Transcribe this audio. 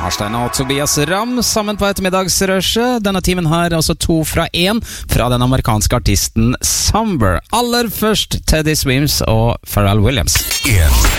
Arstein og Tobias Ram sammen på ettermiddagsrøsje. Denne timen her er altså 2 fra 1 fra den amerikanske artisten Somber. Aller først Teddy Swims og Pharrell Williams.